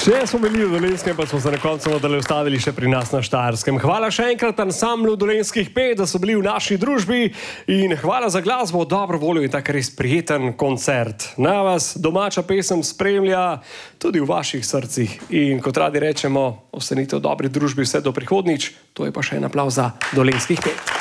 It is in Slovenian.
Če smo bili v Dolenjskem, pa smo se na koncu ustavili še pri nas na Štajerskem. Hvala še enkrat ansamblu Dolenjskih 5, da so bili v naši družbi in hvala za glasbo, dobro voljo in tak res prijeten koncert. Na vas domača pesem spremlja tudi v vaših srcih in kot radi rečemo, ostanite v dobri družbi vse do prihodnič. To je pa še en aplavz za Dolenjskih 5.